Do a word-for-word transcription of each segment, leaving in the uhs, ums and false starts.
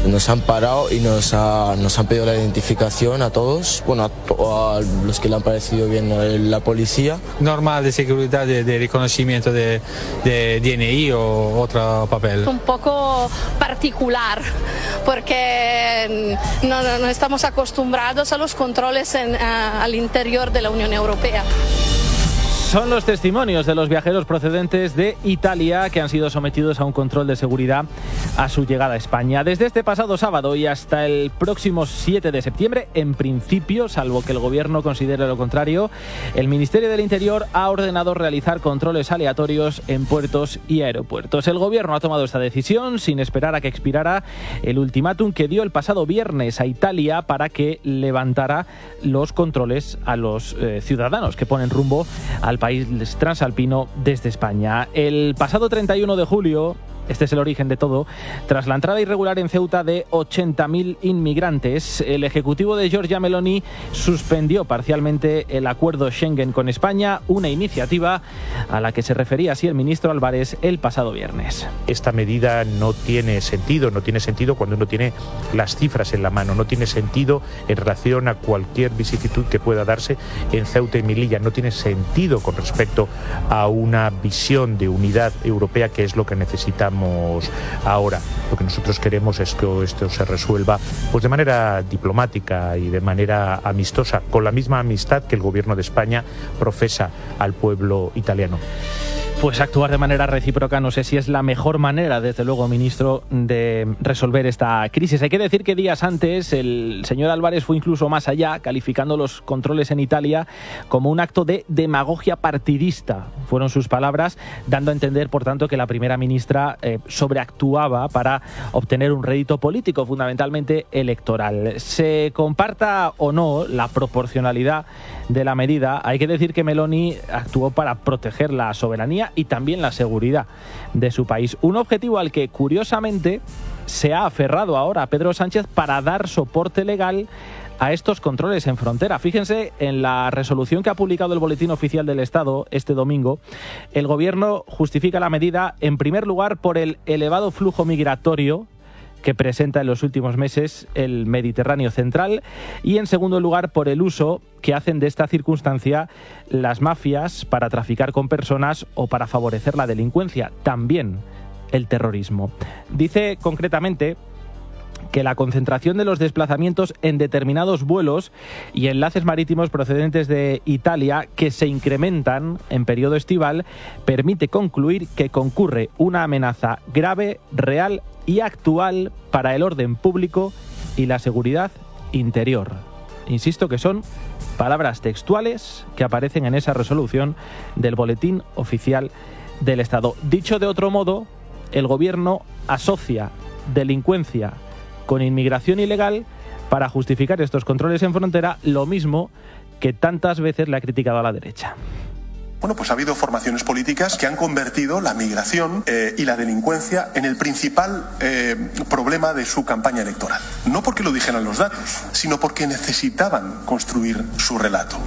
Nos han parado y nos, ha, nos han pedido la identificación a todos, bueno, a, to a los que le han parecido bien la policía. Normal de seguridad, de, de reconocimiento de, de D N I o otro papel. Un poco particular, porque no, no, no estamos acostumbrados a los controles en, a, al interior de la Unión Europea. Son los testimonios de los viajeros procedentes de Italia que han sido sometidos a un control de seguridad a su llegada a España. Desde este pasado sábado y hasta el próximo siete de septiembre, en principio, salvo que el gobierno considere lo contrario, el Ministerio del Interior ha ordenado realizar controles aleatorios en puertos y aeropuertos. El gobierno ha tomado esta decisión sin esperar a que expirara el ultimátum que dio el pasado viernes a Italia para que levantara los controles a los eh, ciudadanos que ponen rumbo al país transalpino desde España. El pasado treinta y uno de julio, este es el origen de todo, tras la entrada irregular en Ceuta de ochenta mil inmigrantes, el Ejecutivo de Giorgia Meloni suspendió parcialmente el acuerdo Schengen con España, una iniciativa a la que se refería así el ministro Álvarez el pasado viernes. Esta medida no tiene sentido, no tiene sentido cuando uno tiene las cifras en la mano, no tiene sentido en relación a cualquier vicisitud que pueda darse en Ceuta y Melilla, no tiene sentido con respecto a una visión de unidad europea que es lo que necesitamos ahora. Lo que nosotros queremos es que esto se resuelva pues de manera diplomática y de manera amistosa, con la misma amistad que el gobierno de España profesa al pueblo italiano. Pues actuar de manera recíproca no sé si es la mejor manera, desde luego, ministro, de resolver esta crisis. Hay que decir que días antes el señor Álvarez fue incluso más allá, calificando los controles en Italia como un acto de demagogia partidista. Fueron sus palabras, dando a entender, por tanto, que la primera ministra eh, sobreactuaba para obtener un rédito político, fundamentalmente electoral. Se comparta o no la proporcionalidad de la medida, hay que decir que Meloni actuó para proteger la soberanía y también la seguridad de su país. Un objetivo al que, curiosamente, se ha aferrado ahora Pedro Sánchez para dar soporte legal a estos controles en frontera. Fíjense en la resolución que ha publicado el Boletín Oficial del Estado este domingo. El gobierno justifica la medida, en primer lugar, por el elevado flujo migratorio que presenta en los últimos meses el Mediterráneo central y, en segundo lugar, por el uso que hacen de esta circunstancia las mafias para traficar con personas o para favorecer la delincuencia, también el terrorismo. Dice concretamente que la concentración de los desplazamientos en determinados vuelos y enlaces marítimos procedentes de Italia que se incrementan en periodo estival permite concluir que concurre una amenaza grave, real y actual para el orden público y la seguridad interior. Insisto que son palabras textuales que aparecen en esa resolución del Boletín Oficial del Estado. Dicho de otro modo, el gobierno asocia delincuencia con inmigración ilegal para justificar estos controles en frontera, lo mismo que tantas veces le ha criticado a la derecha. Bueno, pues ha habido formaciones políticas que han convertido la migración eh, y la delincuencia en el principal eh, problema de su campaña electoral. No porque lo dijeran los datos, sino porque necesitaban construir su relato.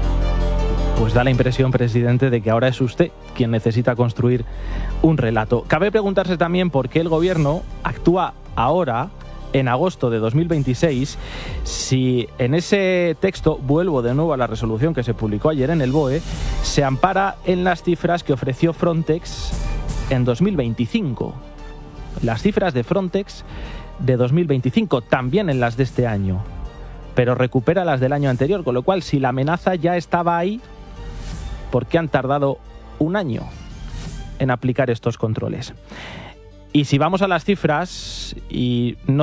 Pues da la impresión, presidente, de que ahora es usted quien necesita construir un relato. Cabe preguntarse también por qué el gobierno actúa ahora, en agosto de dos mil veintiséis, si en ese texto, vuelvo de nuevo a la resolución que se publicó ayer en el B O E, se ampara en las cifras que ofreció Frontex en dos mil veinticinco. Las cifras de Frontex de dos mil veinticinco, también en las de este año, pero recupera las del año anterior, con lo cual, si la amenaza ya estaba ahí, ¿por qué han tardado un año en aplicar estos controles? Y si vamos a las cifras, y no